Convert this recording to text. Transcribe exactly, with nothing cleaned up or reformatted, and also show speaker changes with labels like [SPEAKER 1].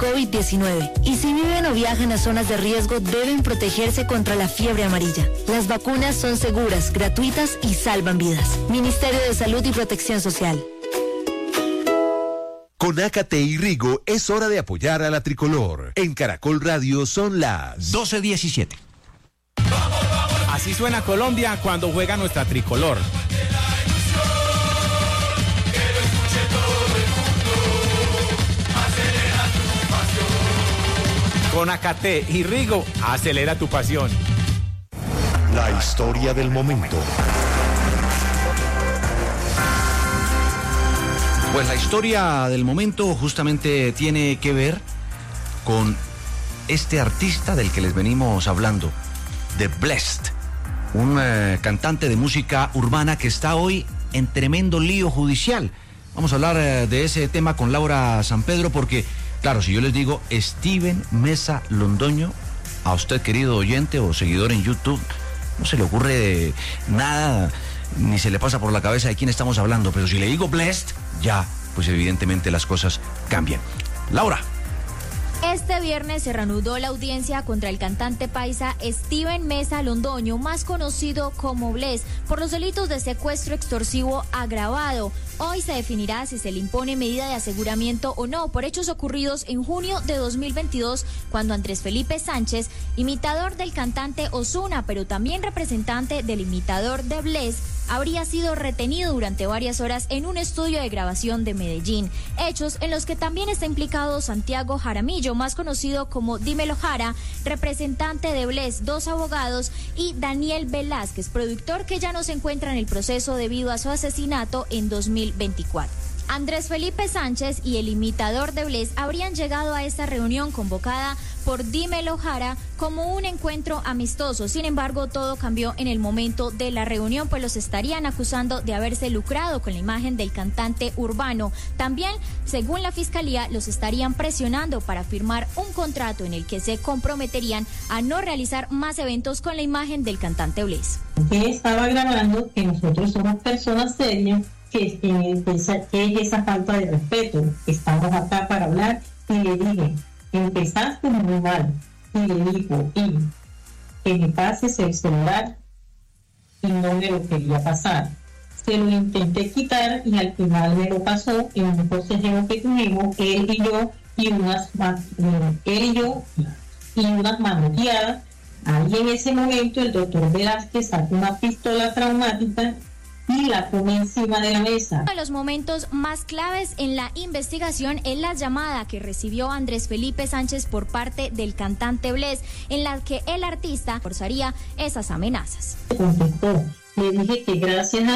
[SPEAKER 1] COVID diecinueve. Y si viven o viajan a zonas de riesgo, deben protegerse contra la fiebre amarilla. Las vacunas son seguras, gratuitas y salvan vidas. Ministerio de Salud y Protección Social.
[SPEAKER 2] Con Ácate y Rigo es hora de apoyar a la tricolor. En Caracol Radio son las
[SPEAKER 3] doce diecisiete.
[SPEAKER 4] Así suena Colombia cuando juega nuestra tricolor. Con Ácate y Rigo, acelera tu pasión.
[SPEAKER 2] La historia del momento.
[SPEAKER 3] Pues la historia del momento justamente tiene que ver con este artista del que les venimos hablando, The Blessed, un eh, cantante de música urbana que está hoy en tremendo lío judicial. Vamos a hablar eh, de ese tema con Laura San Pedro porque, claro, si yo les digo Steven Mesa Londoño, a usted, querido oyente o seguidor en YouTube, no se le ocurre nada, ni se le pasa por la cabeza de quién estamos hablando, pero si le digo Blessed, ya, pues evidentemente las cosas cambian. Laura.
[SPEAKER 5] Este viernes se reanudó la audiencia contra el cantante paisa Steven Mesa Londoño, más conocido como Bless, por los delitos de secuestro extorsivo agravado. Hoy se definirá si se le impone medida de aseguramiento o no por hechos ocurridos en junio de dos mil veintidós, cuando Andrés Felipe Sánchez, imitador del cantante Ozuna, pero también representante del imitador de Bless, habría sido retenido durante varias horas en un estudio de grabación de Medellín. Hechos en los que también está implicado Santiago Jaramillo, más conocido como Dímelo Jara, representante de Bless, dos abogados, y Daniel Velázquez, productor que ya no se encuentra en el proceso debido a su asesinato en dos mil veinticuatro. Andrés Felipe Sánchez y el imitador de Bless habrían llegado a esta reunión convocada por Dímelo Jara como un encuentro amistoso. Sin embargo, todo cambió en el momento de la reunión, pues los estarían acusando de haberse lucrado con la imagen del cantante urbano. También, según la fiscalía, los estarían presionando para firmar un contrato en el que se comprometerían a no realizar más eventos con la imagen del cantante Bless.
[SPEAKER 6] Que estaba grabando que nosotros somos personas serias, que, que, que es esa falta de respeto. Estamos acá para hablar y le dije, empezaste muy mal, y le dijo, y que me pases el celular, y no me lo quería pasar. Se lo intenté quitar y al final me lo pasó en un consejero que tuvimos, él y yo, y unas, él y yo, y unas manoteadas. Ahí en ese momento el doctor Velázquez sacó una pistola traumática y la pone encima de la mesa.
[SPEAKER 5] Uno de los momentos más claves en la investigación es la llamada que recibió Andrés Felipe Sánchez por parte del cantante Bless, en la que el artista forzaría esas amenazas.
[SPEAKER 6] Contestó, le dije que gracias a